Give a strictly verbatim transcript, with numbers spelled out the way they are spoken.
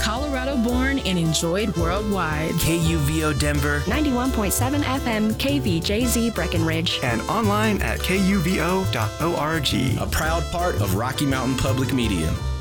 Colorado born and enjoyed worldwide. K U V O Denver, ninety-one point seven F M K V J Z Breckenridge, and online at K U V O dot org. A proud part of Rocky Mountain Public Media.